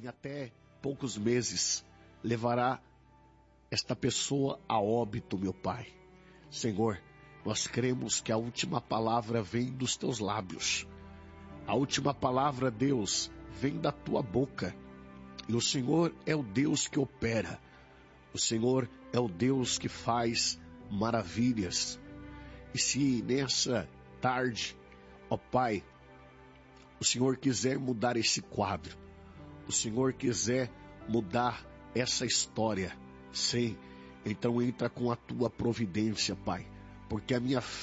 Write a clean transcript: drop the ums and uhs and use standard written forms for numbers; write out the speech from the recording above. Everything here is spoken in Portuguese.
em até poucos meses levará esta pessoa a óbito, meu Pai. Senhor, nós cremos que a última palavra vem dos teus lábios. A última palavra, Deus, vem da tua boca. E o Senhor é o Deus que opera. O Senhor é o Deus que faz maravilhas. E se nessa tarde, ó Pai, o Senhor quiser mudar esse quadro, o Senhor quiser mudar essa história, sim, então entra com a tua providência, Pai, porque a minha